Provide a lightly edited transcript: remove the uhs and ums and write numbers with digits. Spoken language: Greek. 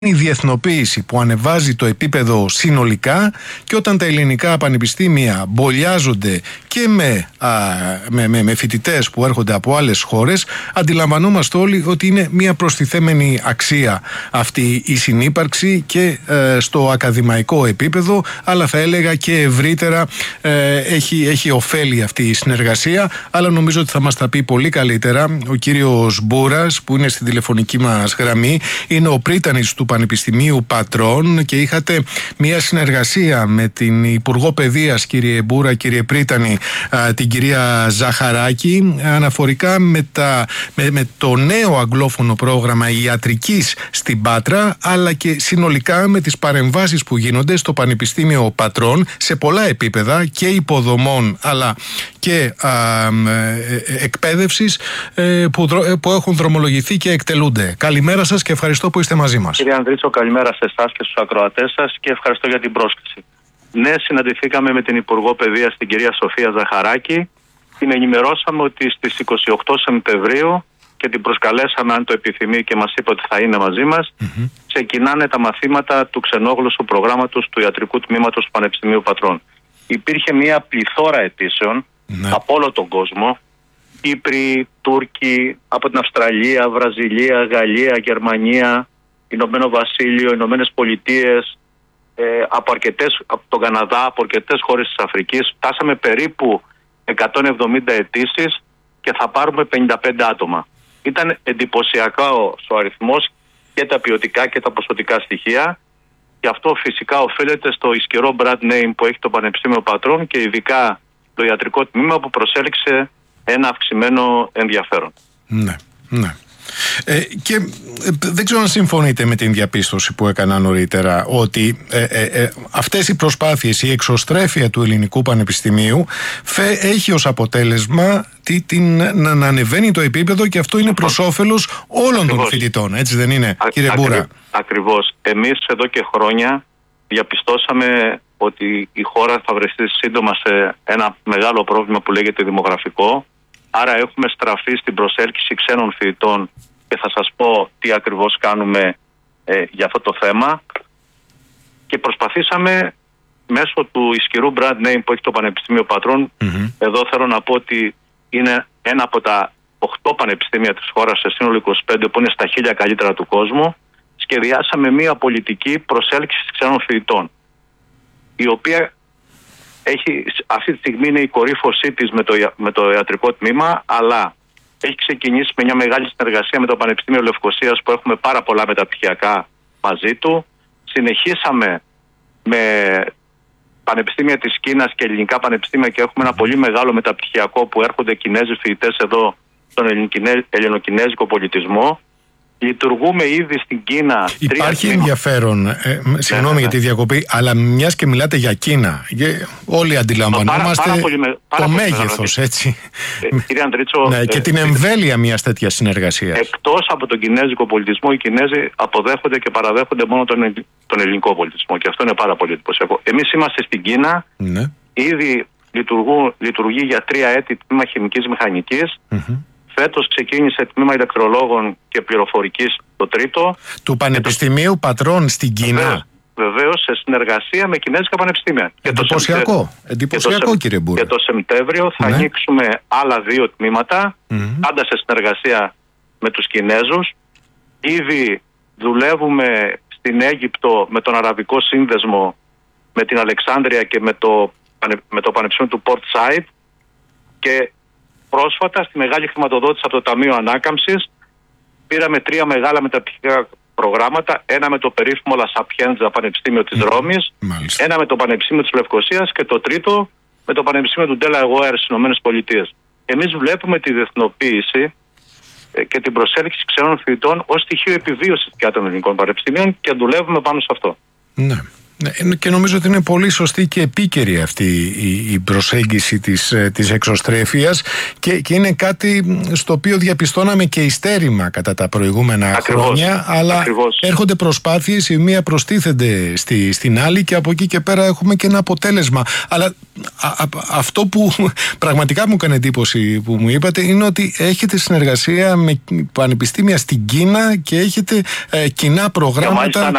η διεθνοποίηση που ανεβάζει το επίπεδο συνολικά, και όταν τα ελληνικά πανεπιστήμια μπολιάζονται και με φοιτητές που έρχονται από άλλες χώρες, αντιλαμβανόμαστε όλοι ότι είναι μια προστιθέμενη αξία αυτή η συνύπαρξη και στο ακαδημαϊκό επίπεδο, αλλά θα έλεγα και ευρύτερα έχει ωφέλη αυτή η συνεργασία. Αλλά νομίζω ότι θα μας τα πει πολύ καλύτερα ο κύριος Μπούρας, που είναι στην τηλεφωνική μας γραμμή. Είναι ο πρίτανης του Πανεπιστημίου Πατρών και είχατε μια συνεργασία με την Υπουργό Παιδείας, κύριε Μπούρα, κύριε πρίτανη, την κυρία Ζαχαράκη, αναφορικά με το νέο αγγλόφωνο πρόγραμμα ιατρικής στην Πάτρα, αλλά και συνολικά με τις παρεμβάσεις που γίνονται στο Πανεπιστήμιο Πατρών σε πολλά επίπεδα και υποδομών αλλά και εκπαίδευσης που έχουν δρομολογηθεί και εκτελούνται. Καλημέρα σας και ευχαριστώ που είστε μαζί μας. Κύριε Ανδρίτσο, καλημέρα σε εσάς και στους ακροατές σας και ευχαριστώ για την πρόσκληση. Ναι, συναντηθήκαμε με την Υπουργό Παιδείας, την κυρία Σοφία Ζαχαράκη. Την ενημερώσαμε ότι στις 28 Σεπτεμβρίου, και την προσκαλέσαμε αν το επιθυμεί και μας είπε ότι θα είναι μαζί μας, ξεκινάνε τα μαθήματα του ξενόγλωσσου προγράμματος του ιατρικού τμήματος του Πανεπιστημίου Πατρών. Υπήρχε μια πληθώρα αιτήσεων από όλο τον κόσμο. Κύπροι, Τούρκοι, από την Αυστραλία, Βραζιλία, Γαλλία, Γερμανία, Ηνωμένο Βασίλειο, Ηνωμένες Πολιτείες, από τον Καναδά, από αρκετές χώρες της Αφρικής. Φτάσαμε περίπου 170 αιτήσεις και θα πάρουμε 55 άτομα. Ήταν εντυπωσιακό ο αριθμός και τα ποιοτικά και τα ποσοτικά στοιχεία, και αυτό φυσικά οφείλεται στο ισχυρό brand name που έχει το Πανεπιστήμιο Πατρών και ειδικά το ιατρικό τμήμα που προσέλκυσε ένα αυξημένο ενδιαφέρον. Ναι, ναι. Και δεν ξέρω αν συμφωνείτε με την διαπίστωση που έκανα νωρίτερα, ότι αυτές οι προσπάθειες, η εξωστρέφεια του ελληνικού πανεπιστημίου έχει ως αποτέλεσμα να ανεβαίνει το επίπεδο, και αυτό είναι προς όφελος όλων των φοιτητών, έτσι δεν είναι, κύριε Μπούρα? Ακριβώς. Εμείς εδώ και χρόνια διαπιστώσαμε ότι η χώρα θα βρεθεί σύντομα σε ένα μεγάλο πρόβλημα που λέγεται δημογραφικό. Άρα έχουμε στραφεί στην προσέλκυση ξένων φοιτητών και θα σας πω τι ακριβώς κάνουμε για αυτό το θέμα. Και προσπαθήσαμε μέσω του ισχυρού brand name που έχει το Πανεπιστήμιο Πατρών, εδώ θέλω να πω ότι είναι ένα από τα 8 πανεπιστήμια της χώρας σε σύνολο 25 που είναι στα 1000 καλύτερα του κόσμου, σχεδιάσαμε μια πολιτική προσέλκυσης ξένων φοιτητών, η οποία αυτή τη στιγμή είναι η κορύφωσή της με το ιατρικό τμήμα, αλλά έχει ξεκινήσει με μια μεγάλη συνεργασία με το Πανεπιστήμιο Λευκωσίας που έχουμε πάρα πολλά μεταπτυχιακά μαζί του. Συνεχίσαμε με πανεπιστήμια της Κίνας και ελληνικά πανεπιστήμια και έχουμε ένα πολύ μεγάλο μεταπτυχιακό που έρχονται Κινέζοι φοιτητές εδώ στον ελληνοκινέζικο πολιτισμό. Λειτουργούμε ήδη στην Κίνα. Υπάρχει ενδιαφέρον, συγγνώμη για τη διακοπή, αλλά μιας και μιλάτε για Κίνα, όλοι αντιλαμβανόμαστε το μέγεθος, έτσι. Κύριε Ανδρίτσο, και την εμβέλεια μιας τέτοιας συνεργασίας. Εκτός από τον κινέζικο πολιτισμό, οι Κινέζοι αποδέχονται και παραδέχονται μόνο τον ελληνικό πολιτισμό, και αυτό είναι πάρα πολύ εντυπωσιακό. Εμείς είμαστε στην Κίνα, ήδη λειτουργεί για 3 έτη τμήμα χημικής μηχανικής. Φέτος ξεκίνησε τμήμα ηλεκτρολόγων και πληροφορικής το 3ο. Του Πανεπιστημίου Πατρών στην Κίνα. Βεβαίως, σε συνεργασία με κινέζικα πανεπιστήμια. Εντυπωσιακό, κύριε Μπούρα. Και το Σεπτέμβριο θα ανοίξουμε άλλα 2 τμήματα, πάντα σε συνεργασία με τους Κινέζους. Ήδη δουλεύουμε στην Αίγυπτο με τον Αραβικό Σύνδεσμο, με την Αλεξάνδρεια και με το Πανεπιστήμιο του Port Said, και πρόσφατα στη μεγάλη χρηματοδότηση από το Ταμείο Ανάκαμψης πήραμε 3 μεγάλα μεταπτυχιακά προγράμματα. Ένα με το περίφημο La Sapienza Πανεπιστήμιο της Ρώμης, ένα με το Πανεπιστήμιο της Λευκωσίας και το 3ο με το Πανεπιστήμιο του Delaware στις Ηνωμένες Πολιτείες. Εμείς βλέπουμε τη διεθνοποίηση και την προσέλκυση ξένων φοιτητών ως στοιχείο επιβίωσης των ελληνικών πανεπιστήμιων και δουλεύουμε πάνω σε αυτό. Ναι. Και νομίζω ότι είναι πολύ σωστή και επίκαιρη αυτή η προσέγγιση της εξωστρέφειας και είναι κάτι στο οποίο διαπιστώναμε και υστέρημα κατά τα προηγούμενα χρόνια, αλλά έρχονται προσπάθειες, η μία προστίθενται στην άλλη και από εκεί και πέρα έχουμε και ένα αποτέλεσμα. Αλλά αυτό που πραγματικά μου έκανε εντύπωση που μου είπατε είναι ότι έχετε συνεργασία με πανεπιστήμια στην Κίνα και έχετε κοινά προγράμματα.